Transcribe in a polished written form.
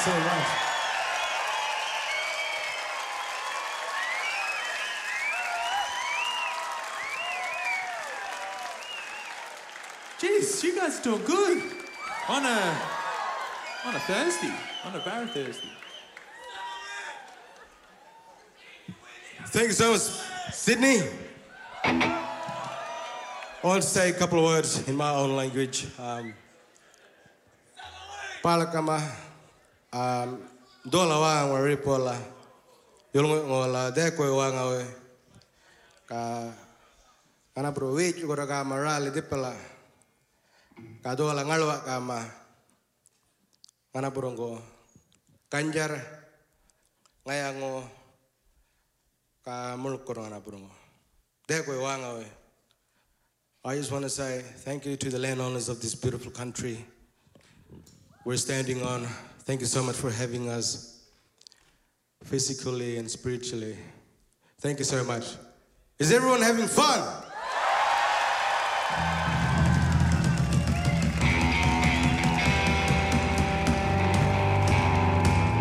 so much. Jeez, you guys are doing good. On a Thursday, on a Barra Thursday. Thank you so much, Sydney. I want to say a couple of words in my own language. Palakama, dola wang waripola, yulungu ngola deko wang awe, kana proveit gora ka marali dipela, ka dola ngalwa kama, kana purongo, kanjar, ngayango, ka mulukoro kana purongo, deko wang awe. I just want to say thank you to the landowners of this beautiful country we're standing on. Thank you so much for having us physically and spiritually. Thank you so much. Is everyone having fun?